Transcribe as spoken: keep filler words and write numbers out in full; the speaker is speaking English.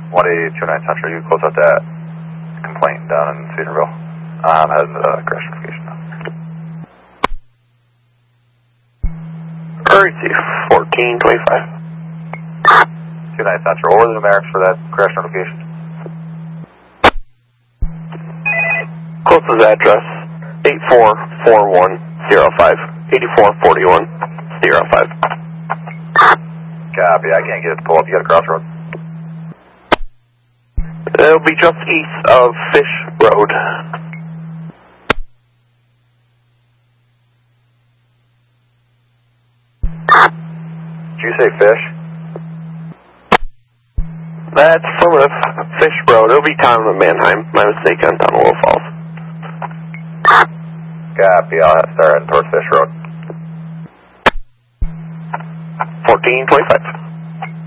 one eight two nine Central, you close out that complaint down in Cedarville. Um, heading to the crash notification now. Earthy, fourteen twenty-five. two nine Central, what were the numerics for that crash notification? Closest address, eight four four one zero five, eighty-four forty-one zero five. Copy, I can't get it to pull up, you got a crossroad. It'll be just east of Fish Road. Did you say Fish? That's affirmative. Fish Road. It'll be town of Manheim. My mistake on Town of Little Falls. Copy, I'll have to start heading towards Fish Road. fourteen twenty-five.